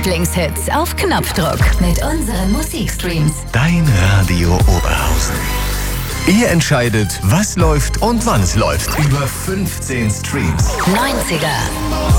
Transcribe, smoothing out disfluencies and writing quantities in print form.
Lieblingshits auf Knopfdruck mit unseren Musikstreams. Dein Radio Oberhausen. Ihr entscheidet, was läuft und wann es läuft. Über 15 Streams. 90er.